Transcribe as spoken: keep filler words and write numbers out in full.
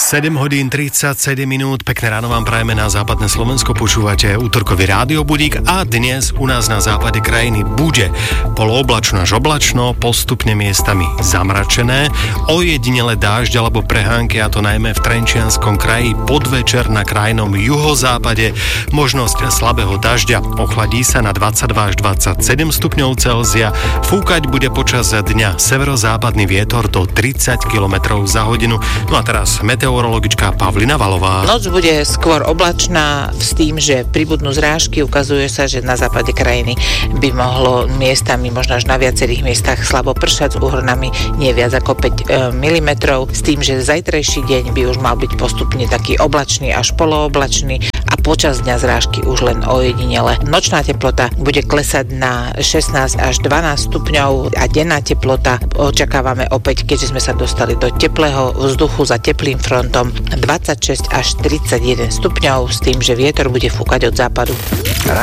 sedem hodín tridsaťsedem minút, pekné ráno vám prajeme na západné Slovensko, počúvate útorkový rádiobudík a dnes u nás na západe krajiny bude polooblačno až oblačno, postupne miestami zamračené, ojedinele dážď alebo prehánky, a to najmä v Trenčianskom kraji, podvečer na krajnom juhozápade možnosť slabého dažďa, ochladí sa na dvadsaťdva až dvadsaťsedem stupňov Celzia, fúkať bude počas dňa severozápadný vietor do tridsať kilometrov za hodinu. No a teraz meteorologička Pavlina Valová. Noc bude skôr oblačná s tým, že pribudnú zrážky. Ukazuje sa, že na západe krajiny by mohlo miestami, možno až na viacerých miestach slabo pršať s úhrnami nie viac ako päť milimetrov. S tým, že zajtrajší deň by už mal byť postupne taký oblačný až polooblačný a počas dňa zrážky už len ojedinele. Nočná teplota bude klesať na šestnásť až dvanásť stupňov a denná teplota očakávame opäť, keďže sme sa dostali do teplého vzduchu za teplým frontom, dvadsaťšesť až tridsaťjeden stupňov s tým, že vietor bude fúkať od západu.